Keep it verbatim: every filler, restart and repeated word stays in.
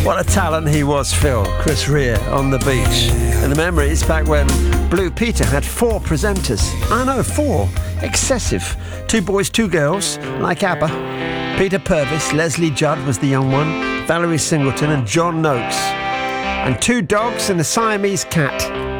What a talent he was, Phil. Chris Rea on the beach. And the memories back when Blue Peter had four presenters. I know, four. Excessive. Two boys, two girls, like ABBA. Peter Purvis, Leslie Judd was the young one, Valerie Singleton and John Noakes. And two dogs and a Siamese cat.